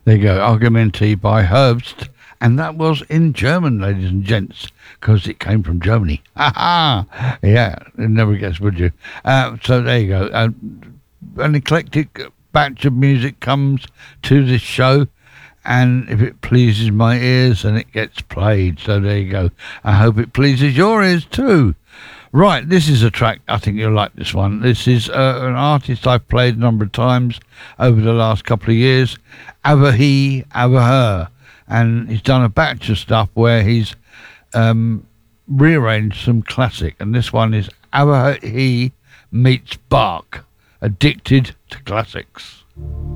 There you go, Argumenti by Herbst. And that was in German, ladies and gents, because it came from Germany. Ha ha! Yeah, it never gets, would you? So there you go. An eclectic batch of music comes to this show, and if it pleases my ears, then it gets played. So there you go. I hope it pleases your ears too. Right, this is a track, I think you'll like this one. This is an artist I've played a number of times over the last couple of years, Ava He, Ava Her. And he's done a batch of stuff where he's rearranged some classic. And this one is Ava He meets Bach, Addicted to Classics.